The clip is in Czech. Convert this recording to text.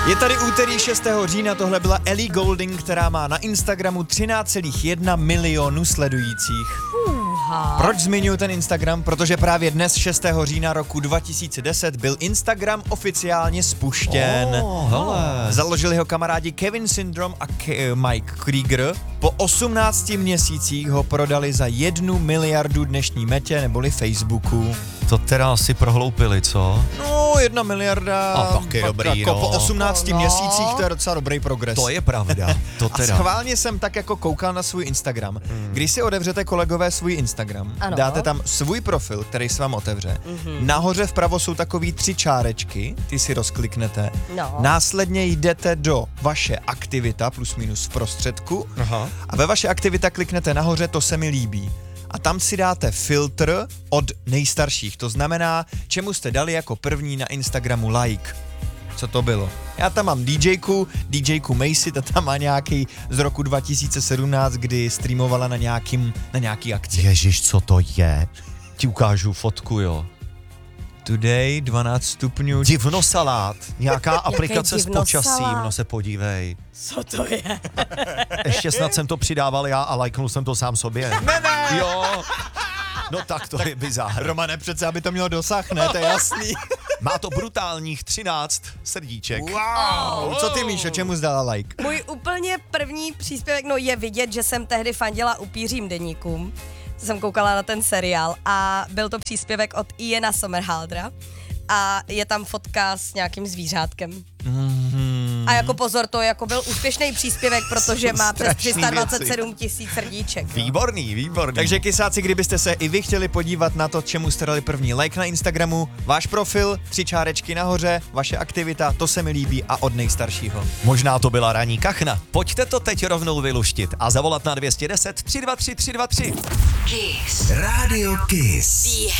Je tady úterý 6. října, tohle byla Ellie Goulding, která má na Instagramu 13,1 milionu sledujících. Proč zmiňuji ten Instagram? Protože právě dnes 6. října roku 2010 byl Instagram oficiálně spuštěn. Založili ho kamarádi Kevin Syndrome a Mike Krieger. Po 18 měsících ho prodali za 1 miliardu dnešní metě neboli Facebooku. To teda si prohloupili, co? No, 1 miliarda. A taky dobrý, jako no. po 18 měsících to je docela dobrý progres. To je pravda, to teda. A schválně jsem tak jako koukal na svůj Instagram. Když si otevřete, kolegové, svůj Instagram, ano. dáte tam svůj profil, který se vám otevře. Nahoře vpravo jsou takový 3 čárečky, ty si rozkliknete. No. Následně jdete do vaše aktivita, plus minus v prostředku. Aha. A ve vaše aktivita kliknete nahoře, to se mi líbí. A tam si dáte filtr od nejstarších. To znamená, čemu jste dali jako první na Instagramu like. Co to bylo? Já tam mám DJku Macy, ta tam má nějaký z roku 2017, kdy streamovala na nějaký akci. Ježiš, co to je? Ti ukážu fotku, jo. Today 12 stupňů. Divnosalát, nějaká aplikace s divnosalát? počasím, no se podívej. Co to je? Ještě snad jsem to přidával já a lajknul jsem to sám sobě. Ne. Jo. No tak to je bizár. Romane, přece, aby to mělo dosah, ne? To je jasný. Má to brutálních 13 srdíček. Wow. Co ty, Míšo, čemu jsi dala like? Můj úplně první příspěvek, no je vidět, že jsem tehdy fandila upířím deníkům. Jsem koukala na ten seriál a byl to příspěvek od Iana Somerhaldera a je tam fotka s nějakým zvířátkem. A jako pozor, to jako byl úspěšný příspěvek, protože má přes strašný 327 tisíc srdíček. Výborný. Takže kysáci, kdybyste se i vy chtěli podívat na to, čemu jste dali první like na Instagramu, váš profil, 3 čárečky nahoře, vaše aktivita, to se mi líbí a od nejstaršího. Možná to byla ranní kachna. Pojďte to teď rovnou vyluštit a zavolat na 210 323 323. Kiss. Radio Kiss.